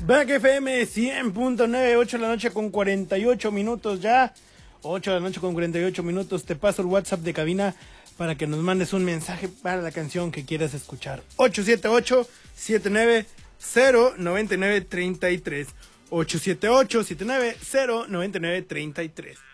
Back FM 100.9, 8 de la noche con 48 minutos ya. 8 de la noche con 48 minutos. Te paso el WhatsApp de cabina para que nos mandes un mensaje para la canción que quieras escuchar. 878-790-9933. 878-790-9933.